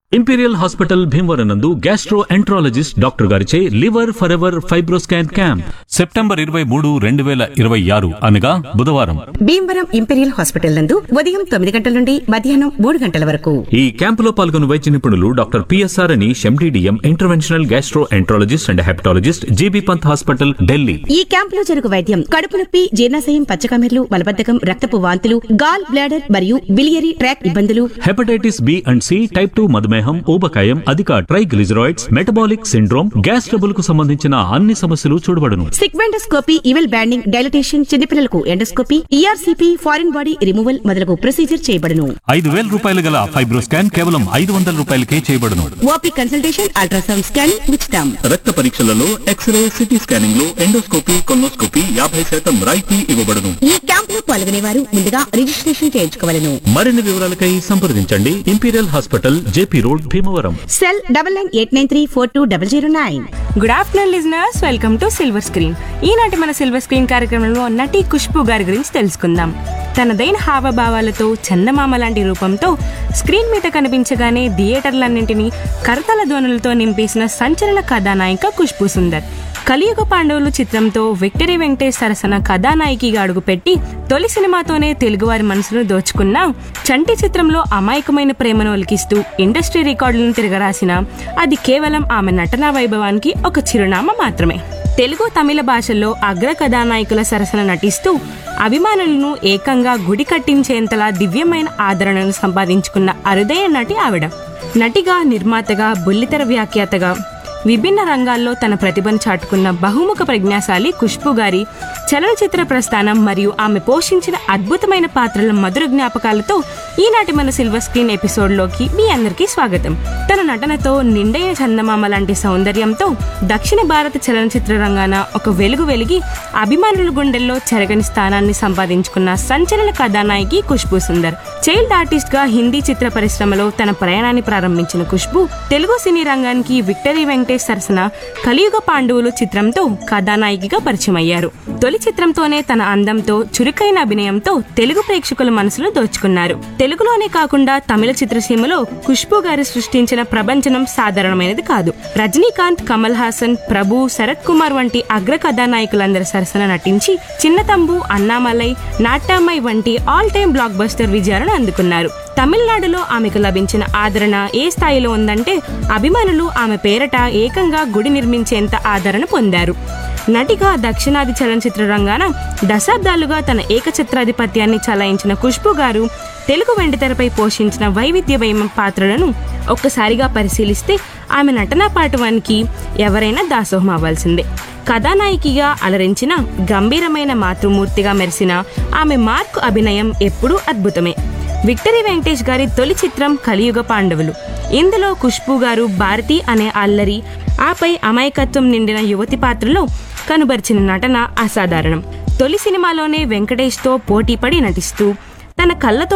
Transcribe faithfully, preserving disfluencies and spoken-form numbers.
Imperial hospital Bhimavaram నందు gastro enterologist doctor గారిచే liver forever FibroScan camp September ఇరవై మూడు రెండు వేల ఇరవై ఆరు అనగా బుధవారం భీమవరం ఇంపీరియల్ హాస్పిటల్ నందు ఉదయం తొమ్మిది గంటల నుండి మధ్యాహ్నం మూడు గంటల వరకు. ఈ క్యాంపులో పాల్గొన్న వైద్య నిపుణులు డాక్టర్ పిఎస్ఆర్ అని MD DM interventional gastro enterologist and hepatologist GB Pant hospital Delhi. ఈ క్యాంపులో జరుగు వైద్యం కడుపు నొప్పి, జీర్ణాశయం, పచ్చకమెర్లు, మలబద్ధకం, రక్తపు వాంతులు, గాల్ బ్లాడర్ మరియు బిలియరీ ట్రాక్ ఇబ్బందులు, hepatitis B and C, type two మధుమేహం, ఊబకాయం, అధిక triglycerides, metabolic syndrome, gas trouble కు సంబంధించిన అన్ని సమస్యలు చూడబడును. సిగ్మెండోస్కోపీ, ఇవెల్ బ్యాండింగ్, డైలటేషన్, చిన్నపిల్లలకు endoscopy, ERCP, foreign body removal మొదలగు ప్రొసీజర్ చేయబడును. ఐదు వేల రూపాయలు గల ఫైబ్రోస్కాన్ కేవలం ఐదు వందల రూపాయలకే చేయబడును. ఓపీ కన్సల్టేషన్, అల్ట్రాసౌండ్ స్కానింగ్ ఉచితం. రక్త పరీక్షలలో ఎక్స్రే, సిటీ స్కానింగ్ లో ఎండోస్కోపీ, కొల్నోస్కోపీ యాభై శాతం రాయితీ ఇవ్వబడును. ఈ క్యాంపులో పాల్గొనేవారు ముందుగా రిజిస్ట్రేషన్ చేయించుకోవాలను. మరిన్ని వివరాలకై సంప్రదించండి imperial hospital, JP road, Bhimavaram. Cell double nine eight nine three four two double zero nine. Good afternoon listeners, welcome to silver screen. ఈనాటి మన సిల్వర్ స్క్రీన్ కార్యక్రమంలో నటి ఖుష్బూ గారి గురించి తెలుసుకుందాం. తనదైన హావభావాలతో, చందమామ లాంటి రూపంతో స్క్రీన్ మీద కనిపించగానే థియేటర్లన్నింటినీ కరతల ధ్వనులతో నింపేసిన సంచలన కథానాయిక ఖుష్బూ సుందర్. కలియుగ పాండవులు చిత్రంతో విక్టరీ వెంకటేష్ సరసన కథానాయికగా అడుగుపెట్టి తొలి సినిమాతోనే తెలుగువారి మనసును దోచుకున్న చంటి చిత్రంలో అమాయకమైన ప్రేమను ఒలికిస్తూ ఇండస్ట్రీ రికార్డులను తిరగరాసిన అది కేవలం ఆమె నటనా వైభవానికి ఒక చిరునామా మాత్రమే. తెలుగు, తమిళ భాషల్లో అగ్ర కథానాయకుల సరసన నటిస్తూ అభిమానులను ఏకంగా గుడి కట్టించేంతలా దివ్యమైన ఆదరణను సంపాదించుకున్న అరుదైన నటి ఆవిడ. నటిగా, నిర్మాతగా, బుల్లితెర వ్యాఖ్యాతగా విభిన్న రంగాల్లో తన ప్రతిభను చాటుకున్న బహుముఖ ప్రజ్ఞాశాలి ఖుష్బూ గారి చలనచిత్ర ప్రస్థానం మరియు ఆమె పోషించిన అద్భుతమైన పాత్రల మధుర జ్ఞాపకాలతో ఈనాటి మన సిల్వర్ స్క్రీన్ ఎపిసోడ్లోకి మీ అందరికీ స్వాగతం. తన నటనతో, నిండైన చందమామ లాంటి సౌందర్యంతో దక్షిణ భారత చలనచిత్ర రంగాన ఒక వెలుగు వెలిగి అభిమానుల గుండెల్లో చెరగని స్థానాన్ని సంపాదించుకున్న సంచలన కథానాయికి ఖుష్బూ సుందర్. చైల్డ్ ఆర్టిస్ట్ గా హిందీ చిత్ర పరిశ్రమలో తన ప్రయాణాన్ని ప్రారంభించిన ఖుష్బూ తెలుగు సినీ రంగానికి విక్టరీ వెంకటేష్ సరసన కలియుగ పాండవులు చిత్రంతో కథానాయికగా పరిచయమయ్యారు. తొలి చిత్రంతోనే తన అందంతో, చురుకైన అభినయంతో తెలుగు ప్రేక్షకుల మనసులో దోచుకున్నారు. తెలుగులోనే కాకుండా తమిళ చిత్రసీమలో ఖుష్బూ గారు సృష్టించిన ప్రభంజనం సాధారణమైనది కాదు. రజనీకాంత్, కమల్ హాసన్, ప్రభు, శరత్ కుమార్ వంటి అగ్ర కథానాయకులందరి సరసన నటించి చిన్నతంబు, అన్నామలై, నాట్యామై వంటి ఆల్ టైమ్ బ్లాక్ బస్టర్ విజయాలను అందుకున్నారు. తమిళనాడులో ఆమెకు లభించిన ఆదరణ ఏ స్థాయిలో ఉందంటే అభిమానులు ఆమె పేరట ఏకంగా గుడి నిర్మించేంత ఆదరణ పొందారు. నటిగా దక్షిణాది చలనచిత్ర రంగాన దశాబ్దాలుగా తన ఏకఛత్రాధిపత్యాన్ని చలాయించిన ఖుష్బూ గారు తెలుగు వెండితెరపై పోషించిన వైవిధ్యమయ పాత్రలను ఒక్కసారిగా పరిశీలిస్తే ఆమె నటనా పాటవానికి ఎవరైనా దాసోహం అవ్వాల్సిందే. కథానాయికగా అలరించిన, గంభీరమైన మాతృమూర్తిగా మెరిసిన ఆమె మార్కు అభినయం ఎప్పుడూ అద్భుతమే. విక్టరీ వెంకటేష్ గారి తొలి చిత్రం కలియుగ పాండవులు. ఇందులో ఖుష్బూ గారు భారతి అనే అల్లరి, ఆపై అమాయకత్వం నిండిన యువతి పాత్రలో కనుబర్చిన నటన అసాధారణం. తొలి సినిమాలోనే వెంకటేష్తో పోటీపడి నటిస్తూ తన కళ్ళతో